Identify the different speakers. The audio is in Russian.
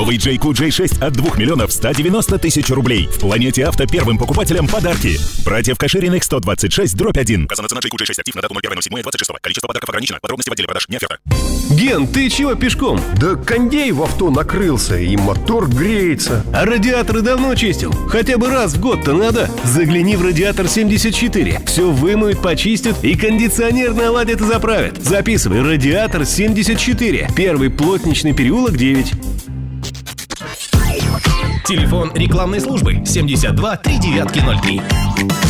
Speaker 1: Новый JQ J6 от 2 миллионов 190 тысяч рублей. В Планете Авто первым покупателям подарки. Братьев Кашириных 126/1.
Speaker 2: Указана цена JQ J6 актив на дату 01.07.26. Количество подарков ограничено. Подробности в отделе продаж. Не оферта.
Speaker 3: Ген, ты чего пешком?
Speaker 4: Да кондей в авто накрылся, и мотор греется.
Speaker 3: А радиаторы давно чистил? Хотя бы раз в год-то надо. Загляни в «Радиатор 74». Все вымоют, почистят и кондиционер наладят и заправят. Записывай «Радиатор 74». Первый плотничный переулок 9.
Speaker 5: Телефон рекламной службы 72 3903.